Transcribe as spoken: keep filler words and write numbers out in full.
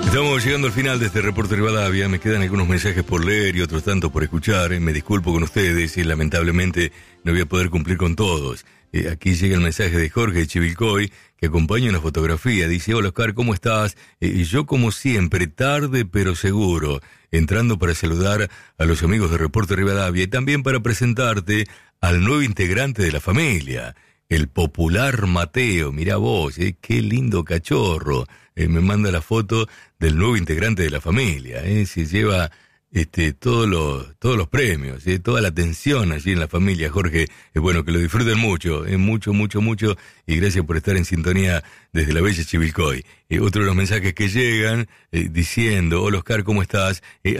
Estamos llegando al final de este reporte Rivadavia. Me quedan algunos mensajes por leer y otros tantos por escuchar. Eh. Me disculpo con ustedes y lamentablemente no voy a poder cumplir con todos. Eh, aquí llega el mensaje de Jorge de Chivilcoy, que acompaña una fotografía. Dice: hola Oscar, ¿cómo estás? Eh, yo como siempre, tarde pero seguro, entrando para saludar a los amigos de Reporte Rivadavia y también para presentarte al nuevo integrante de la familia, el popular Mateo. Mirá vos, eh, qué lindo cachorro. Eh, me manda la foto del nuevo integrante de la familia. Eh, se lleva este, todos los, todos los premios, eh, toda la atención allí en la familia. Jorge, es bueno que lo disfruten mucho, eh, mucho, mucho, mucho. Y gracias por estar en sintonía desde la bella Chivilcoy. Eh, otro de los mensajes que llegan eh, diciendo: hola Oscar, ¿cómo estás? Eh,